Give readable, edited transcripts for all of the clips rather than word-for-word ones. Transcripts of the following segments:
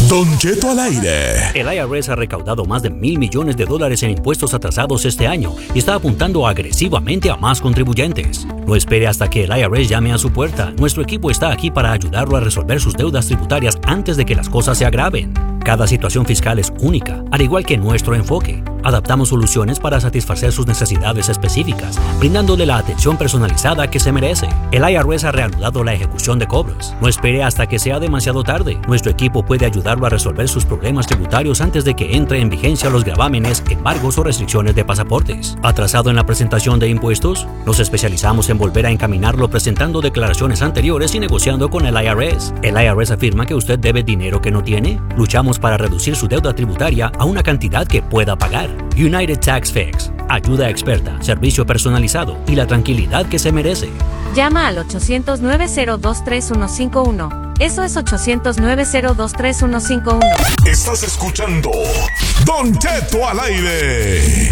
Don Cheto al aire. El IRS ha recaudado más de $1,000 millones en impuestos atrasados este año y está apuntando agresivamente a más contribuyentes. No espere hasta que el IRS llame a su puerta. Nuestro equipo está aquí para ayudarlo a resolver sus deudas tributarias antes de que las cosas se agraven. Cada situación fiscal es única, al igual que nuestro enfoque. Adaptamos soluciones para satisfacer sus necesidades específicas, brindándole la atención personalizada que se merece. El IRS ha reanudado la ejecución de cobros. No espere hasta que sea demasiado tarde. Nuestro equipo puede ayudarlo a resolver sus problemas tributarios antes de que entre en vigencia los gravámenes, embargos o restricciones de pasaportes. ¿Atrasado en la presentación de impuestos? Nos especializamos en volver a encaminarlo presentando declaraciones anteriores y negociando con el IRS. ¿El IRS afirma que usted debe dinero que no tiene? Luchamos para reducir su deuda tributaria a una cantidad que pueda pagar. United Tax Fix. Ayuda experta, servicio personalizado y la tranquilidad que se merece. Llama al 800-902-3151. Eso es 800-902-3151. Estás escuchando Don Cheto al aire.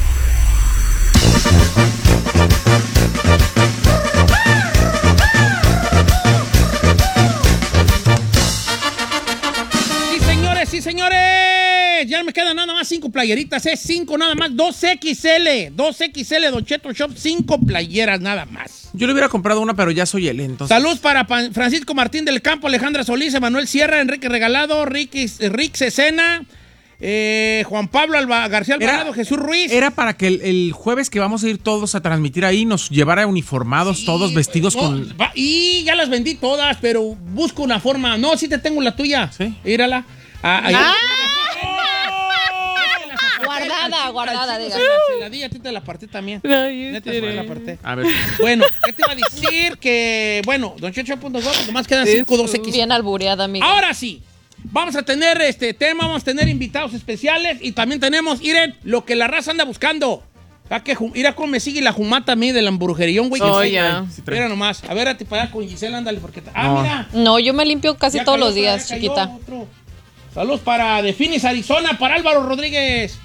Sí, señores, ya me quedan nada más 5 playeritas, 5 nada más, 2XL, Don Cheto Shop, 5 playeras nada más. Yo le hubiera comprado una, pero ya soy él, entonces. Salud para Francisco Martín del Campo, Alejandra Solís, Emanuel Sierra, Enrique Regalado, Rick Cesena, Juan Pablo García Alvarado, Jesús Ruiz. Era para que el jueves que vamos a ir todos a transmitir ahí nos llevara uniformados, sí, todos vestidos con... Y ya las vendí todas, pero busco una forma. No, sí te tengo la tuya. Sí. Mírala. Guardada, diga. Se la di, a ti te la aparté también. No, Neta, se la aparté. A ver. Bueno, ¿qué te iba a decir? Que, bueno, Don Cheto.com, nomás quedan 5, 2X. Bien albureada, amiga. Ahora sí, vamos a tener este tema, vamos a tener invitados especiales y también tenemos, miren, lo que la raza anda buscando. Mira cómo me sigue la jumata a mí del hamburguerión, güey. Ya. Mira nomás. A ver, a ti para allá con Gisela, ándale, porque... mira. No, yo me limpio casi Ya todos cayó los días, otro, ya chiquita. cayó otro. Saludos para The Phoenix, Arizona, para Álvaro Rodríguez.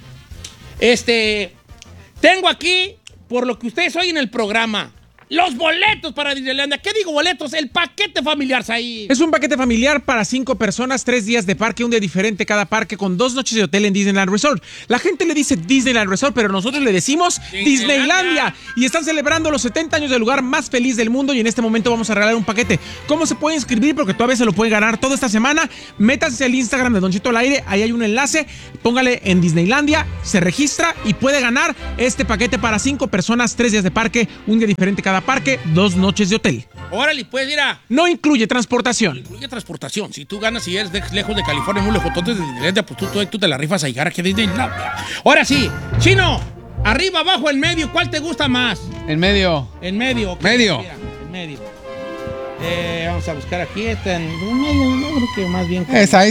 Tengo aquí, por lo que ustedes oyen en el programa, los boletos para Disneylandia. ¿Qué digo boletos? El paquete familiar, ahí. Es un paquete familiar para 5 personas, 3 días de parque, un día diferente cada parque, con 2 noches de hotel en Disneyland Resort. La gente le dice Disneyland Resort, pero nosotros le decimos Disneylandia. Y están celebrando los 70 años del lugar más feliz del mundo y en este momento vamos a regalar un paquete. ¿Cómo se puede inscribir? Porque todavía se lo puede ganar toda esta semana. Métanse al Instagram de Don Cheto al aire, ahí hay un enlace, póngale en Disneylandia, se registra y puede ganar este paquete para 5 personas, 3 días de parque, un día diferente cada parque, 2 noches de hotel. Órale, pues, mira. No incluye transportación. Incluye transportación. Si tú ganas y eres lejos de California, muy lejos, entonces de Disneylandia, pues tú te la rifas a llegar aquí a Disneylandia. Ahora sí, Chino, arriba, abajo, en medio, ¿cuál te gusta más? En medio. En medio. Okay, Medio. Mira, en medio. Vamos a buscar aquí esta en medio, no creo que más bien. Esa.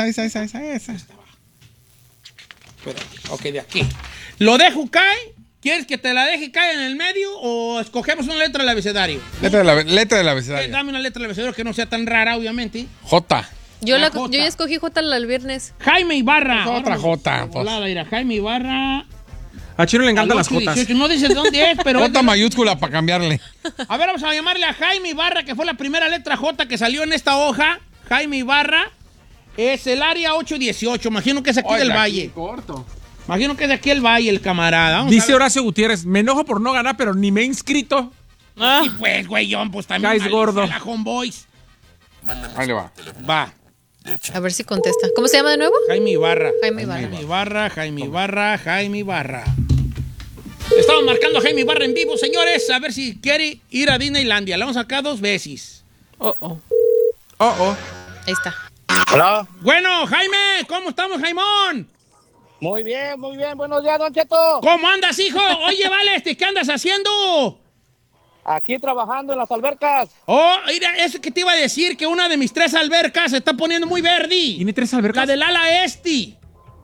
Ok, de aquí. ¿Lo dejo caer? ¿Quieres que te la deje caer en el medio o escogemos una letra del abecedario? Letra del abecedario. Dame una letra del abecedario que no sea tan rara, obviamente. J. Yo J. ya escogí J el viernes. Jaime Ibarra. Otra J. Mira, Jaime Ibarra. A Chino le encantan las Jotas. 18. No dice de dónde es, pero... J mayúscula para cambiarle. A ver, vamos a llamarle a Jaime Ibarra, que fue la primera letra J que salió en esta hoja. Jaime Ibarra es el área 818. Imagino que es aquí del Valle. Corto. Imagino que es de aquí el Valle, el camarada. Dice Horacio Gutiérrez, me enojo por no ganar, pero ni me he inscrito. Y pues, güeyón, pues también. Guys gordo. La Homeboys. Ahí le va. Va. A ver si contesta. ¿Cómo se llama de nuevo? Jaime Ibarra. Jaime Ibarra. Jaime Ibarra. Estamos marcando a Jaime Ibarra en vivo, señores. A ver si quiere ir a Disneylandia. Le vamos acá 2 veces. Oh. Ahí está. Hola. Bueno, Jaime, ¿cómo estamos, Jaimón? Muy bien. Buenos días, Don Cheto. ¿Cómo andas, hijo? Oye, vale, ¿qué andas haciendo? Aquí trabajando en las albercas. Oh, mira, eso que te iba a decir, que una de mis 3 albercas se está poniendo muy verde. ¿Tiene 3 albercas? La del ala este.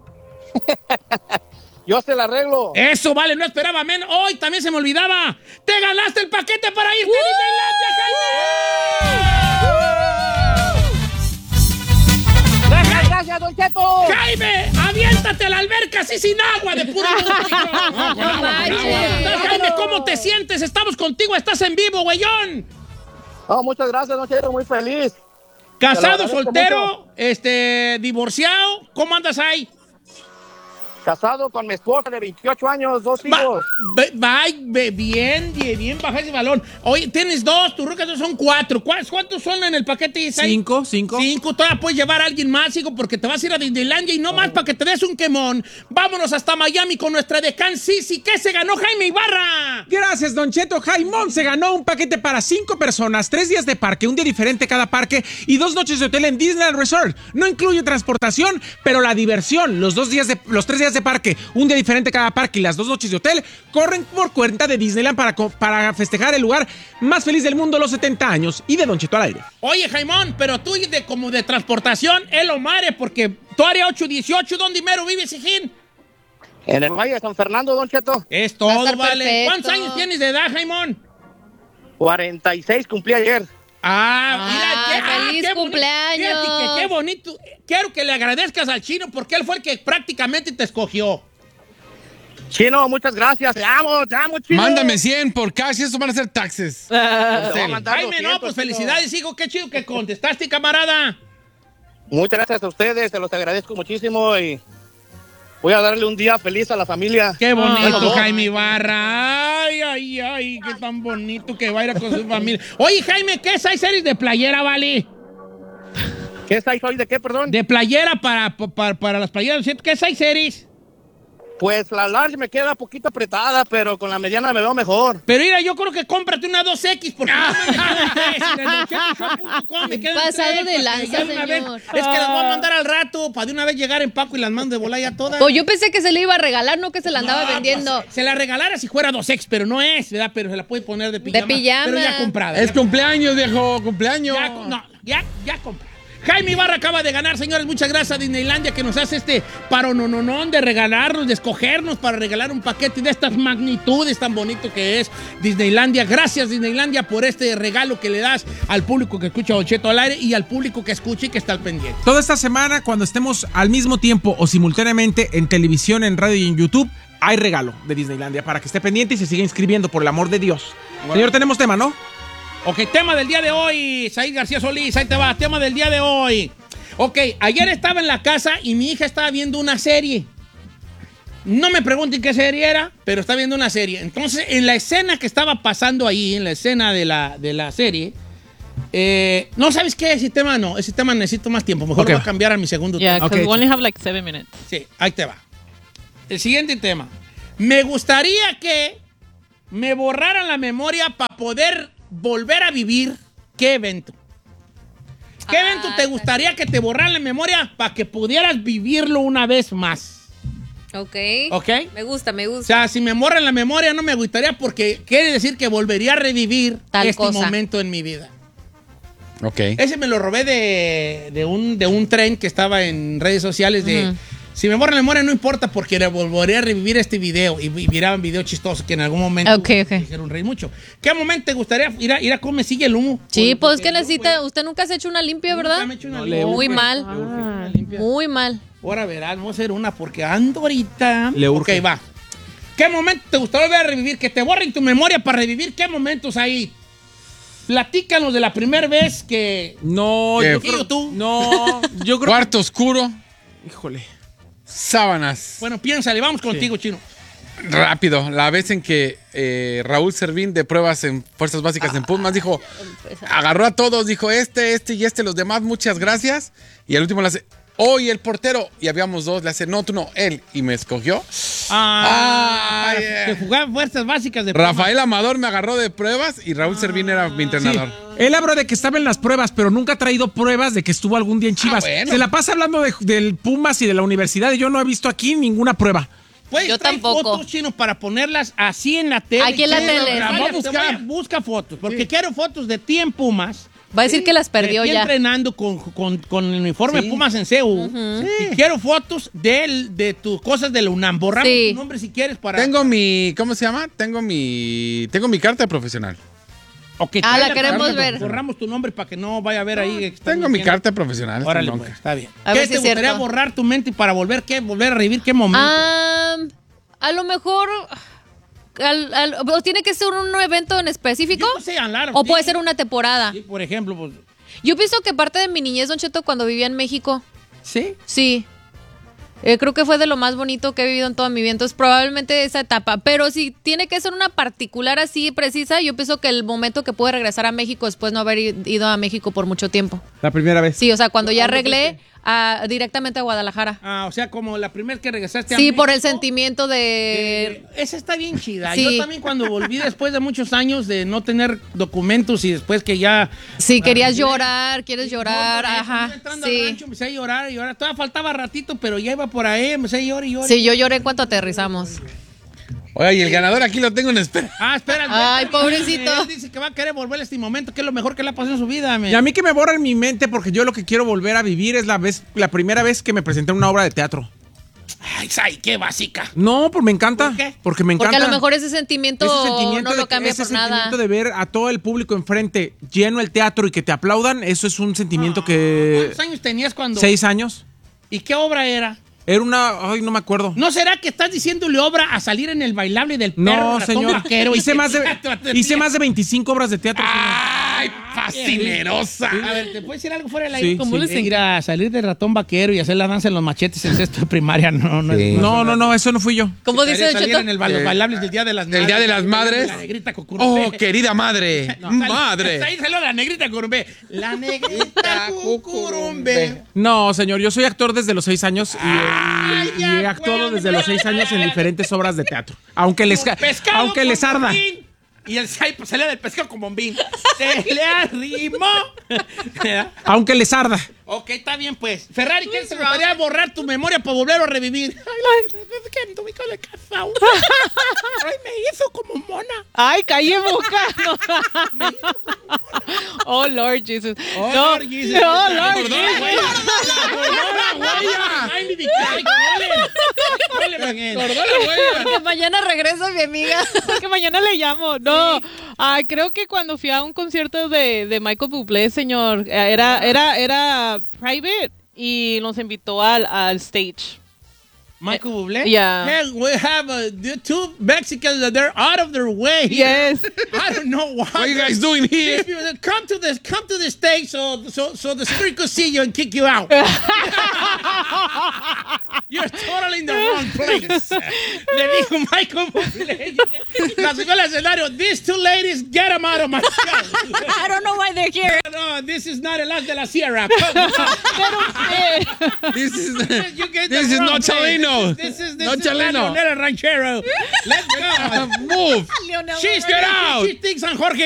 Yo se la arreglo. Eso, vale, no esperaba menos. Hoy también se me olvidaba. ¡Te ganaste el paquete para irte a Disneylandia, Jaime! Gracias, Don Cheto. ¡Jaime! ¡Aviéntate a la alberca así sin agua de puro músico! No, con agua. Jaime, ¿cómo te sientes? Estamos contigo, estás en vivo, güeyón. Oh, muchas gracias, Don Cheto, muy feliz. Casado, agradezco soltero, divorciado, ¿cómo andas ahí? Casado con mi esposa de 28 años, 2 hijos. Bien, baja ese balón. Oye, tienes 2, tus rucas son 4. ¿Cuántos son en el paquete? Isai? 5. 5, todavía puedes llevar a alguien más, hijo, porque te vas a ir a Disneylandia y no más para que te des un quemón. Vámonos hasta Miami con nuestra decán Sisi. ¿Qué se ganó Jaime Ibarra? Gracias, Don Cheto. Jaimón se ganó un paquete para 5 personas, 3 días de parque, un día diferente cada parque y 2 noches de hotel en Disneyland Resort. No incluye transportación, pero la diversión, los 3 días de parque, un día diferente cada parque y las 2 noches de hotel corren por cuenta de Disneyland para festejar el lugar más feliz del mundo, los 70 años y de Don Cheto al aire. Oye, Jaimón, pero tú como de transportación, lo mare, porque tu área 818, ¿dónde mero vives, hijín? En el Valle de San Fernando, Don Cheto. Es Va a todo, estar vale. perfecto. ¿Cuántos años tienes de edad, Jaimón? 46 cumplí ayer. Feliz qué cumpleaños. Fíjate que qué bonito. Quiero que le agradezcas al chino porque él fue el que prácticamente te escogió. Chino, muchas gracias. Te amo, Chino. Mándame 100 por cash y eso van a ser taxes. Te voy a mandar Jaime, 200, no, pues Chino. felicidades, hijo. Qué chido que contestaste, camarada. Muchas gracias a ustedes, se los agradezco muchísimo y voy a darle un día feliz a la familia. Qué bonito, Bueno, Jaime Ibarra. Ay, qué tan bonito que va a ir con su familia. Oye, Jaime, ¿qué es? ¿Hay series de playera, vale? ¿Qué estáis hoy de qué, perdón? De playera para las playeras. ¿Qué es? ¿Hay series? Pues la large me queda poquito apretada, pero con la mediana me veo mejor. Pero mira, yo creo que cómprate una 2X porque Pasado de lanza, señor. Es que las voy a mandar al rato para de una vez llegar en Paco y las mando de volar ya todas. Pues yo pensé que se le iba a regalar, no que se la andaba No, vendiendo. pues, se la regalara si fuera 2X, pero no es, ¿verdad? Pero se la puede poner de pijama. De pijama. Pero ya comprada. Es cumpleaños, viejo, cumpleaños. Ya comprada. Jaime Ibarra acaba de ganar, señores. Muchas gracias a Disneylandia que nos hace este parononón de regalarnos, de escogernos para regalar un paquete de estas magnitudes tan bonito que es Disneylandia. Gracias, Disneylandia, por este regalo que le das al público que escucha Don Cheto al aire y al público que escucha y que está al pendiente. Toda esta semana, cuando estemos al mismo tiempo o simultáneamente en televisión, en radio y en YouTube, hay regalo de Disneylandia para que esté pendiente y se siga inscribiendo, por el amor de Dios. Bueno. Señor, tenemos tema, ¿no? Ok, tema del día de hoy, Said García Solís, ahí te va, tema del día de hoy. Ok, ayer estaba en la casa y mi hija estaba viendo una serie. No me pregunten qué serie era, pero está viendo una serie. Entonces, en la escena que estaba pasando ahí, en la escena de la serie, no sabes qué, ese tema no, ese tema necesito más tiempo. Mejor lo voy a cambiar a mi segundo Yeah, tema. because we only have like 7 minutes. Sí, ahí te va. El siguiente tema. Me gustaría que me borraran la memoria para poder volver a vivir. ¿Qué evento? ¿Qué evento te gustaría que te borraran la memoria para que pudieras vivirlo una vez más? Ok. ¿Ok? Me gusta. O sea, si me borran la memoria no me gustaría porque quiere decir que volvería a revivir este momento en mi vida. Ok. Ese me lo robé de un tren que estaba en redes sociales de... Si me borran la memoria no importa porque volveré a revivir este video y miraban videos chistosos que en algún momento me hicieron reír mucho. ¿Qué momento te gustaría ir a cómo me sigue el humo? Sí, pues que necesita, usted nunca se ha hecho una limpia, ¿verdad? Nunca me he hecho una limpia. Muy mal. Muy mal. Ahora verán, vamos a hacer una porque ando ahorita. Le urge. Ok, va. ¿Qué momento te gustaría volver a revivir? Que te borren tu memoria para revivir. ¿Qué momentos hay? Platícanos de la primera vez que... No, ¿Qué? yo creo... tú. No, yo creo... Cuarto oscuro, Híjole. sábanas. Bueno, piénsale, vamos contigo, Chino. Rápido, la vez en que Raúl Servín de pruebas en Fuerzas Básicas en Pumas dijo, agarró a todos, dijo este y los demás, muchas gracias. Y al último le hace, y el portero, y habíamos 2, le hace, no, tú no, él, y me escogió. Que jugaba Fuerzas Básicas de Pumas. Rafael Amador me agarró de pruebas y Raúl Servín era mi entrenador. Él habló de que estaba en las pruebas, pero nunca ha traído pruebas de que estuvo algún día en Chivas. Bueno. Se la pasa hablando del Pumas y de la universidad y yo no he visto aquí ninguna prueba. Puedes Yo traer tampoco. fotos, Chino, para ponerlas así en la tele. Aquí en la tele. Vamos a buscar. Busca fotos, porque quiero fotos de ti en Pumas. Va a decir que las perdió de ti ya. entrenando con el uniforme Pumas en CEU. Y quiero fotos de tus cosas de la UNAM. Borramos tu nombre si quieres para... Tengo mi, ¿cómo se llama? Tengo mi carta profesional. Okay, la queremos ver. Borramos tu nombre para que no vaya a ver ahí. que están Tengo mi mintiendo. carta profesional. Órale, esta pues, bronca. está bien. A ¿Qué ver si te es gustaría cierto. borrar tu mente para volver a revivir qué momento? A lo mejor... ¿O tiene que ser un evento en específico? Yo no sé, Alar, ¿O sí. puede ser una temporada? Sí, por ejemplo, pues... Yo pienso que parte de mi niñez, Don Cheto, cuando vivía en México. ¿Sí? Sí. Creo que fue de lo más bonito que he vivido en toda mi vida. Entonces, probablemente esa etapa. Pero si tiene que ser una particular así precisa, yo pienso que el momento que pude regresar a México después no haber ido a México por mucho tiempo. La primera vez. Sí, o sea, cuando ya arreglé directamente a Guadalajara. O sea, como la primera vez que regresaste a Sí, México. por el sentimiento de... Esa está bien chida. Sí. Yo también cuando volví después de muchos años de no tener documentos y después que ya... Sí, querías llorar, quieres llorar, No, ajá. entrando al Sí. rancho, empecé a llorar y llorar. Todavía faltaba ratito, pero ya iba por ahí, empecé a llorar y llorar. Sí, yo lloré en cuanto aterrizamos. Oye, y el ganador aquí lo tengo en espera. Espera. Ay, pobrecito. Él dice que va a querer volver a este momento, que es lo mejor que le ha pasado en su vida. Y a mí que me borra en mi mente porque yo lo que quiero volver a vivir es la primera vez que me presenté en una obra de teatro. Ay, qué básica. No, pues me encanta. ¿Por qué? Porque me encanta. Porque a lo mejor ese sentimiento no lo cambia por nada. Sentimiento de ver a todo el público enfrente lleno el teatro y que te aplaudan, eso es un sentimiento que... ¿Cuántos años tenías cuando...? 6 años. ¿Y qué obra era? Era una... Ay, no me acuerdo. ¿No será que estás diciéndole obra a salir en el bailable del perro No, ratón señor. vaquero? Hice más de 25 obras de teatro. ¡Ay, fascinerosa! A ver, ¿te puedo decir algo fuera del aire? Sí, ¿Cómo sí. le ir a salir de ratón vaquero y hacer la danza en los machetes en sexto de primaria? No, Sí. No, eso no fui yo. ¿Cómo dice Don Salir Cheto? en los bailables del Día de las Madres. ¿Del Día de las Madres? La negrita cucurumbé. ¡Oh, querida madre! ¡Madre! Ahí salió la negrita cucurumbé. La negrita cucurumbé. No, señor, yo soy actor desde los 6 años y ya, he actuado güey, desde los 6 años en diferentes obras de teatro. Aunque les Pescado con arda. bombín. Y el saipo salía del pescado con bombín. Se le arrimó. Aunque les arda. Ok, está bien, pues. Ferrari, ¿qué te gustaría borrar tu memoria para volver a revivir? Ay, es que anduve con la casa. Ay, me hizo como mona. Ay, calle boca. No. Oh, Lord Jesus. Oh, No. Lord Jesus. Oh, Lord La Jesus. Que mañana regresa mi amiga. Que mañana le llamo. No, creo que cuando fui a un concierto de Michael Bublé, señor, era private y nos invitó al stage. Michael Bublé? Yeah. Yeah, we have the two Mexicans that they're out of their way. Yes. I don't know why. What are you guys doing here? If you come to the stage so the spirit could see you and kick you out. You're totally in the wrong place. Le dijo Michael Bublé. La subió al escenario. These two ladies, get them out of my show. I don't know why they're here. No, this is not el As de la Sierra. This is You get the this is wrong not place. Chalino. This is Not La Chalino. Leonera Ranchero. Let's go. Move. She's get out. She thinks I'm Jorge